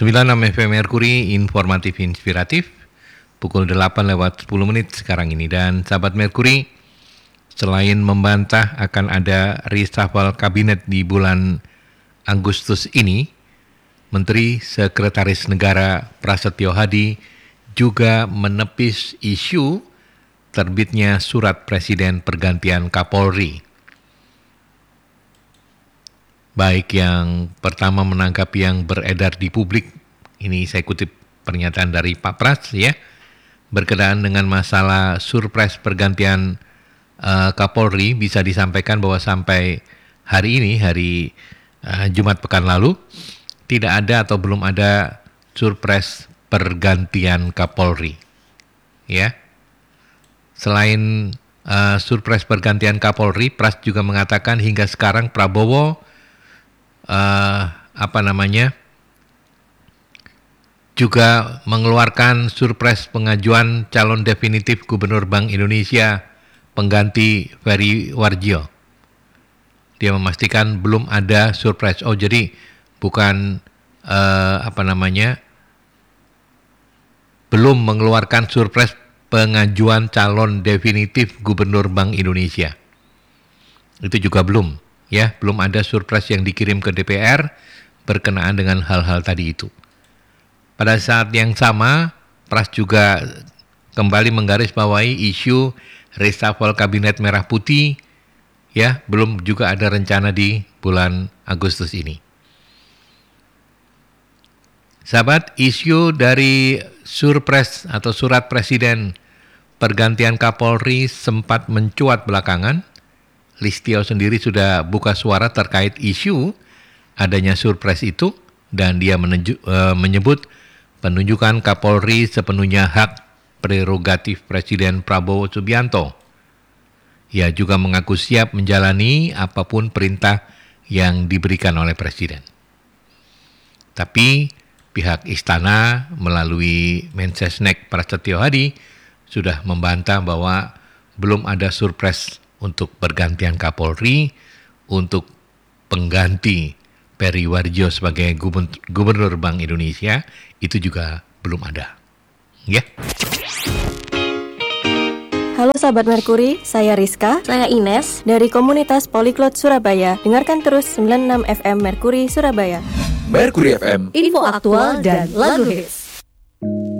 96 FM Merkuri, informatif inspiratif, pukul 8:10 sekarang ini. Dan sahabat Merkuri, selain membantah akan ada reshuffle kabinet di bulan Agustus ini, Menteri Sekretaris Negara Prasetyo Hadi juga menepis isu terbitnya surat Presiden pergantian Kapolri. Baik yang pertama menanggapi yang beredar di publik, ini saya kutip pernyataan dari Pak Pras ya, berkenaan dengan masalah surprise pergantian Kapolri, bisa disampaikan bahwa sampai hari ini, hari Jumat pekan lalu, tidak ada atau belum ada surprise pergantian Kapolri. Ya. Selain surprise pergantian Kapolri, Pras juga mengatakan hingga sekarang Prabowo juga mengeluarkan surprise pengajuan calon definitif Gubernur Bank Indonesia pengganti Ferry Warjio. Dia memastikan belum ada surprise. Oh, jadi bukan belum mengeluarkan surprise pengajuan calon definitif Gubernur Bank Indonesia. Itu juga belum. Ya, belum ada surprise yang dikirim ke DPR berkenaan dengan hal-hal tadi itu. Pada saat yang sama, Pras juga kembali menggarisbawahi isu reshuffle Kabinet Merah Putih, ya, belum juga ada rencana di bulan Agustus ini. Sahabat, isu dari surprise atau surat Presiden pergantian Kapolri sempat mencuat belakangan. Listio sendiri sudah buka suara terkait isu adanya surprise itu, dan dia menyebut penunjukan Kapolri sepenuhnya hak prerogatif Presiden Prabowo Subianto. Ia juga mengaku siap menjalani apapun perintah yang diberikan oleh Presiden. Tapi pihak Istana melalui Mensesnek Prasetyo Hadi sudah membantah bahwa belum ada surprise untuk pergantian Kapolri, untuk pengganti Ferry Warjio sebagai Gubernur Bank Indonesia, itu juga belum ada. Ya. Halo sahabat Merkuri, saya Rizka, saya Ines dari komunitas Polyglot Surabaya. Dengarkan terus 96 FM Merkuri Surabaya. Merkuri FM, info aktual dan lagu hits.